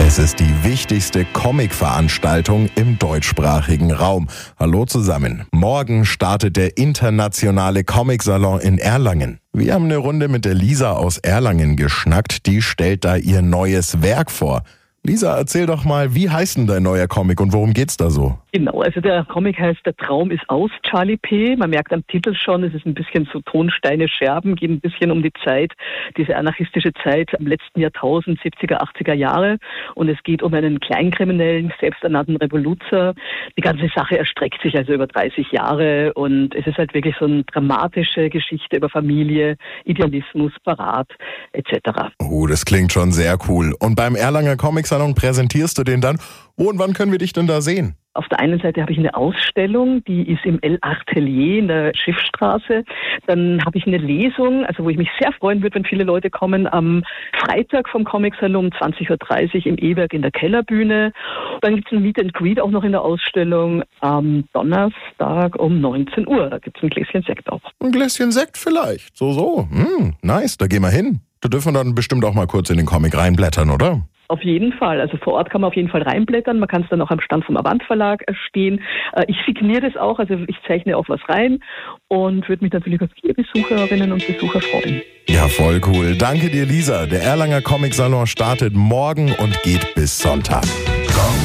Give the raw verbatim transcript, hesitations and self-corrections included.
Es ist die wichtigste Comic-Veranstaltung im deutschsprachigen Raum. Hallo zusammen. Morgen startet der internationale Comic-Salon in Erlangen. Wir haben eine Runde mit der Lisa aus Erlangen geschnackt. Die stellt da ihr neues Werk vor. Lisa, erzähl doch mal, wie heißt denn dein neuer Comic und worum geht's da so? Genau, also der Comic heißt Der Traum ist aus, Charlie P. Man merkt am Titel schon, es ist ein bisschen so Tonsteine, Scherben, geht ein bisschen um die Zeit, diese anarchistische Zeit im letzten Jahrtausend, siebziger, achtziger Jahre. Und es geht um einen Kleinkriminellen, selbsternannten Revoluzer. Die ganze Sache erstreckt sich also über dreißig Jahre und es ist halt wirklich so eine dramatische Geschichte über Familie, Idealismus, Verrat et cetera. Oh, das klingt schon sehr cool. Und beim Erlanger Comic-Salon präsentierst du den dann? Wo und wann können wir dich denn da sehen? Auf der einen Seite habe ich eine Ausstellung, die ist im El Atelier in der Schiffstraße. Dann habe ich eine Lesung, also wo ich mich sehr freuen würde, wenn viele Leute kommen, am Freitag vom Comic-Salon um zwanzig Uhr dreißig im E-Werk in der Kellerbühne. Dann gibt es ein Meet and Greet auch noch in der Ausstellung am Donnerstag um neunzehn Uhr. Da gibt es ein Gläschen Sekt auch. Ein Gläschen Sekt vielleicht. So, so. Hm, nice, da gehen wir hin. Da dürfen wir dann bestimmt auch mal kurz in den Comic reinblättern, oder? Auf jeden Fall. Also vor Ort kann man auf jeden Fall reinblättern. Man kann es dann auch am Stand vom Avant Verlag stehen. Ich signiere das auch, also ich zeichne auch was rein und würde mich natürlich auf viele Besucherinnen und Besucher freuen. Ja, voll cool. Danke dir, Lisa. Der Erlanger Comic Salon startet morgen und geht bis Sonntag.